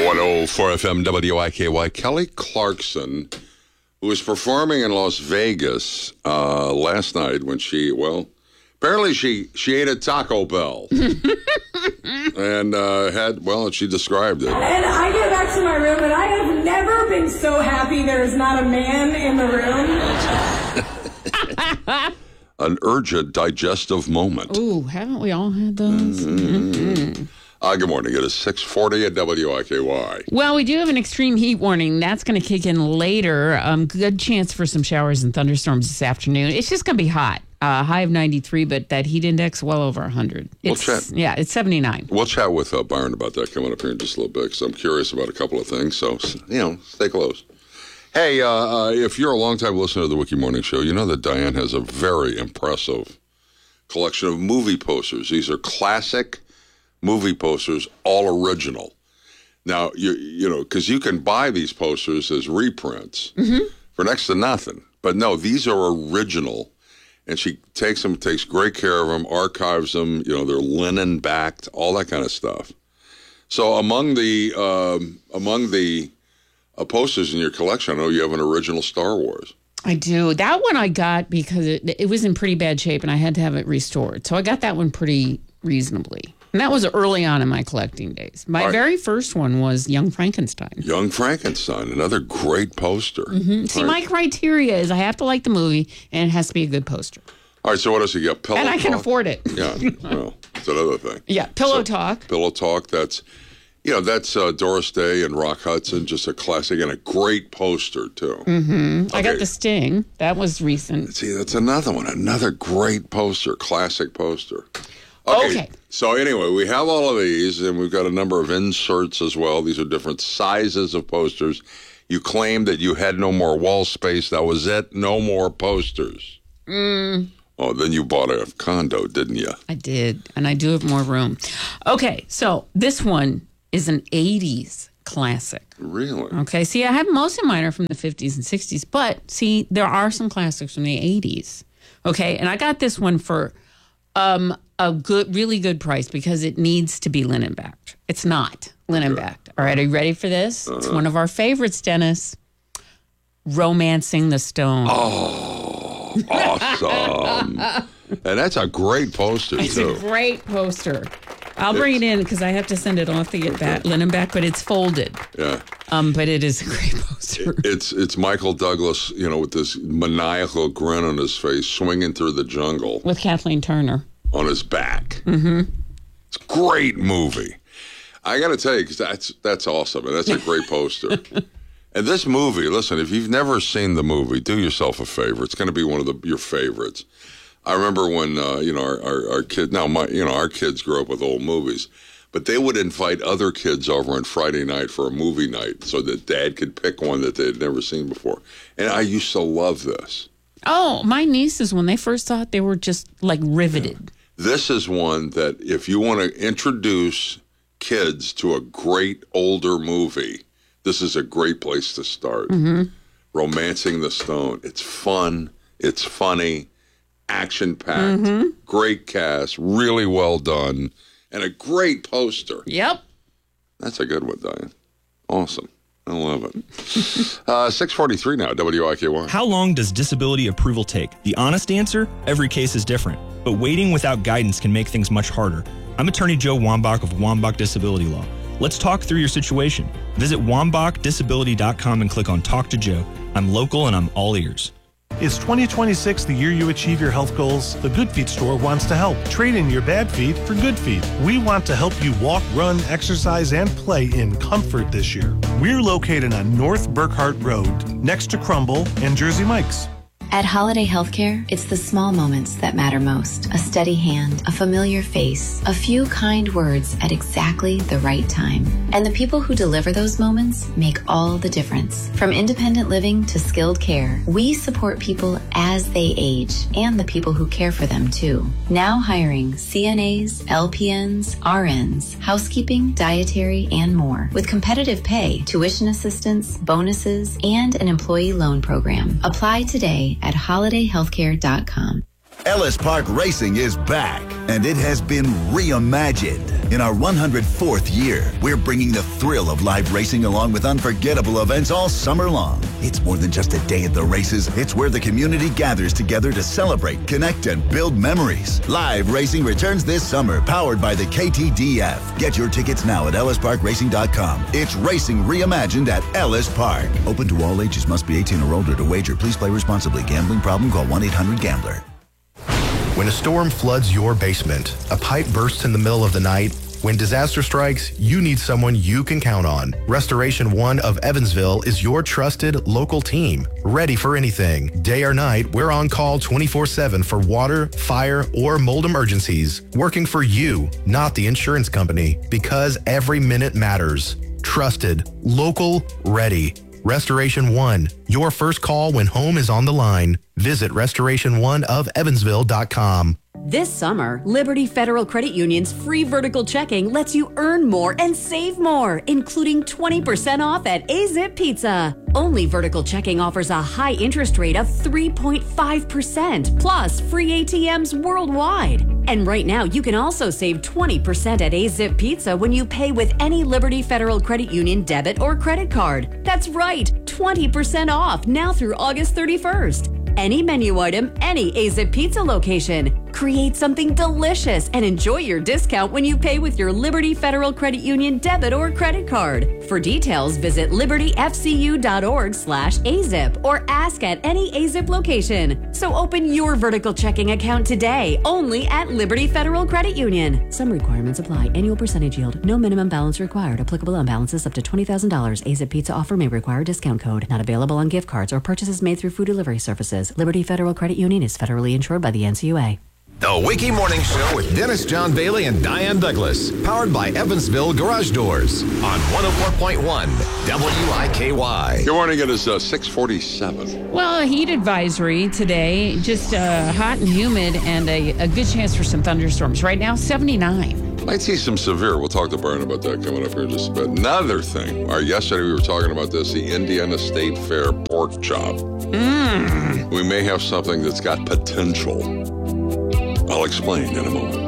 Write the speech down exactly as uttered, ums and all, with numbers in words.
one oh four F M W I K Y. Kelly Clarkson, who was performing in Las Vegas uh, last night when she, well, apparently she, she ate at Taco Bell. and uh, had, well, she described it. And I get back to my room, and I have never been so happy there is not a man in the room. An urgent digestive moment. Ooh, haven't we all had those? Mm-hmm. Mm-hmm. Uh, good morning. It is six forty at W I K Y. Well, we do have an extreme heat warning. That's going to kick in later. Um, good chance for some showers and thunderstorms this afternoon. It's just going to be hot. Uh, high of ninety-three, but that heat index well over one hundred. It's, We'll chat. Yeah, it's seventy-nine. We'll chat with uh, Byron about that coming up here in just a little bit because I'm curious about a couple of things. So, you know, stay close. Hey, uh, uh, if you're a longtime listener to the Wiki Morning Show, you know that Diane has a very impressive collection of movie posters. These are classic movie posters, all original. Now, you you know, because you can buy these posters as reprints mm-hmm. for next to nothing. But no, these are original. And she takes them, takes great care of them, archives them. You know, they're linen backed, all that kind of stuff. So among the um, among the uh, posters in your collection, I know you have an original Star Wars. I do. That one I got because it, it was in pretty bad shape and I had to have it restored. So I got that one pretty reasonably. And that was early on in my collecting days. My right. very first one was Young Frankenstein. Young Frankenstein, another great poster. Mm-hmm. See, right. my criteria is I have to like the movie and it has to be a good poster. All right, so what else you got? Pillow And I Talk? can afford it. Yeah, well, it's another thing. Yeah, Pillow so, Talk. Pillow Talk, that's, you know, that's uh, Doris Day and Rock Hudson, just a classic and a great poster, too. Mm-hmm. Okay. I got The Sting. That was recent. See, that's another one, another great poster, classic poster. Okay. okay. So anyway, we have all of these, and we've got a number of inserts as well. These are different sizes of posters. You claimed that you had no more wall space. That was it. No more posters. Mm. Oh, then you bought a condo, didn't you? I did, and I do have more room. Okay, so this one is an eighties classic. Really? Okay, see, I have most of mine are from the fifties and sixties, but see, there are some classics from the eighties. Okay, and I got this one for um, a good, really good price because it needs to be linen backed. It's not linen backed. All right, are you ready for this? Uh-huh. It's one of our favorites, Dennis. Romancing the Stone. Oh, awesome. And that's a great poster, it's too. It's a great poster. I'll bring it's, it in because I have to send it off to get okay. back, linen back, but it's folded. Yeah. Um, but it is a great poster. It, it's it's Michael Douglas, you know, with this maniacal grin on his face, swinging through the jungle. With Kathleen Turner. On his back. Mm-hmm. It's a great movie. I got to tell you, because that's, that's awesome, and that's a great poster. And this movie, listen, if you've never seen the movie, do yourself a favor. It's going to be one of the, your favorites. I remember when, uh, you know, our, our, our kids, now, my, you know, our kids grew up with old movies, but they would invite other kids over on Friday night for a movie night so that Dad could pick one that they had never seen before. And I used to love this. Oh, my nieces, when they first saw it, they were just, like, riveted. Yeah. This is one that if you want to introduce kids to a great older movie, this is a great place to start. Mm-hmm. Romancing the Stone. It's fun. It's funny. Action-packed, mm-hmm. great cast, really well done, and a great poster. Yep. That's a good one, Diane. Awesome. I love it. uh, six forty-three now, W I K Y. How long does disability approval take? The honest answer, every case is different. But waiting without guidance can make things much harder. I'm attorney Joe Wambach of Wambach Disability Law. Let's talk through your situation. Visit wambach disability dot com and click on Talk to Joe. I'm local and I'm all ears. Is twenty twenty-six the year you achieve your health goals? The Good Feet store wants to help. Trade in your bad feet for good feet. We want to help you walk, run, exercise, and play in comfort this year. We're located on North Burkhart Road, next to Crumble and Jersey Mike's. At Holiday Healthcare, it's the small moments that matter most. A steady hand, a familiar face, a few kind words at exactly the right time. And the people who deliver those moments make all the difference. From independent living to skilled care, we support people as they age and the people who care for them too. Now hiring C N As, L P Ns, R Ns, housekeeping, dietary, and more. With competitive pay, tuition assistance, bonuses, and an employee loan program. Apply today at holiday healthcare dot com. Ellis Park Racing is back, and it has been reimagined. In our one hundred fourth year, we're bringing the thrill of live racing along with unforgettable events all summer long. It's more than just a day at the races. It's where the community gathers together to celebrate, connect, and build memories. Live racing returns this summer, powered by the K T D F. Get your tickets now at ellis park racing dot com. It's racing reimagined at Ellis Park. Open to all ages. Must be eighteen or older to wager. Please play responsibly. Gambling problem? Call one eight hundred gambler. When a storm floods your basement, a pipe bursts in the middle of the night, when disaster strikes, you need someone you can count on. Restoration One of Evansville is your trusted local team, ready for anything. Day or night, we're on call twenty-four seven for water, fire, or mold emergencies. Working for you, not the insurance company, because every minute matters. Trusted, local, ready. Restoration One, your first call when home is on the line. Visit restoration one of evansville dot com. This summer, Liberty Federal Credit Union's free vertical checking lets you earn more and save more, including twenty percent off at A-Zip Pizza. Only vertical checking offers a high interest rate of three point five percent, plus free A T Ms worldwide. And right now, you can also save twenty percent at A-Zip Pizza when you pay with any Liberty Federal Credit Union debit or credit card. That's right, twenty percent off now through August thirty-first. Any menu item, any A-Zip Pizza location. Create something delicious and enjoy your discount when you pay with your Liberty Federal Credit Union debit or credit card. For details, visit liberty f c u dot org slash A zip or ask at any A-Zip location. So open your vertical checking account today, only at Liberty Federal Credit Union. Some requirements apply. Annual percentage yield. No minimum balance required. Applicable on balances up to twenty thousand dollars. A-Zip Pizza offer may require discount code. Not available on gift cards or purchases made through food delivery services. Liberty Federal Credit Union is federally insured by the N C U A. The Wiki Morning Show with Dennis John Bailey and Diane Douglas. Powered by Evansville Garage Doors on one oh four point one W I K Y. Good morning. It is uh, six forty-seven. Well, a heat advisory today, just uh, hot and humid, and a, a good chance for some thunderstorms. Right now, seventy-nine. Might see some severe. We'll talk to Brian about that coming up here in just a bit. Another thing. Our, yesterday we were talking about this, the Indiana State Fair pork chop. Mmm. We may have something that's got potential. I'll explain in a moment.